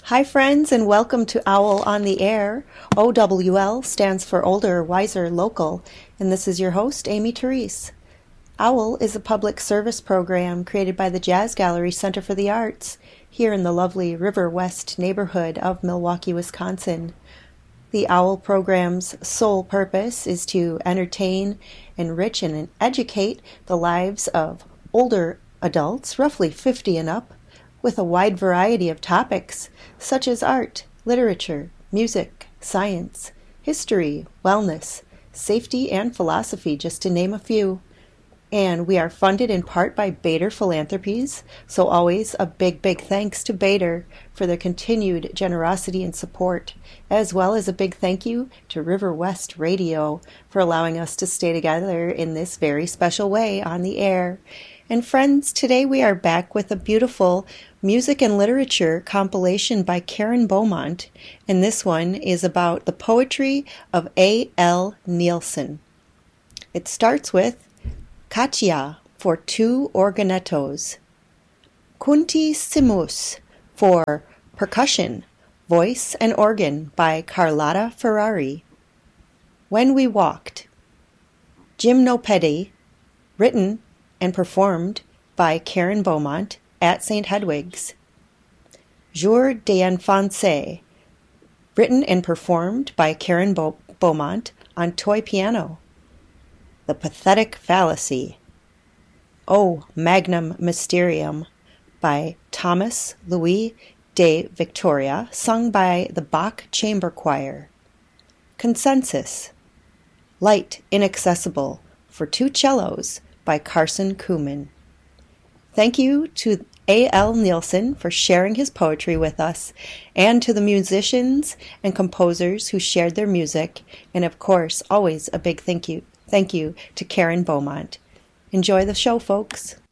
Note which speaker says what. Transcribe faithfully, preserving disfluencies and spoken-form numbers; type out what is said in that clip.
Speaker 1: Hi, friends, and welcome to Owl on the Air. O W L stands for Older, Wiser, Local, and this is your host, Amy Therese. Owl is a public service program created by the Jazz Gallery Center for the Arts here in the lovely River West neighborhood of Milwaukee, Wisconsin. The Owl program's sole purpose is to entertain, enrich, and educate the lives of older adults, roughly fifty and up, with a wide variety of topics such as art, literature, music, science, history, wellness, safety, and philosophy, just to name a few. And we are funded in part by Bader Philanthropies, so always a big, big thanks to Bader for their continued generosity and support, as well as a big thank you to River West Radio for allowing us to stay together in this very special way on the air. And friends, today we are back with a beautiful music and literature compilation by Karen Beaumont, and this one is about the poetry of A L Nielsen. It starts with Katya for two organettos, Kunti Simus for percussion, voice and organ by Carlotta Ferrari, When We Walked, Gymnopedie, written and performed by Karen Beaumont at Saint Hedwig's, Jour d'Enfance, written and performed by Karen Beau- Beaumont on toy piano, The Pathetic Fallacy, O Magnum Mysterium by Thomas Louis de Victoria, sung by the Bach Chamber Choir, Consensus, Light Inaccessible for two cellos by Carson Kuhlman. Thank you to A L Nielsen for sharing his poetry with us, and to the musicians and composers who shared their music, and of course, always a big thank you, thank you to Karen Beaumont. Enjoy the show, folks.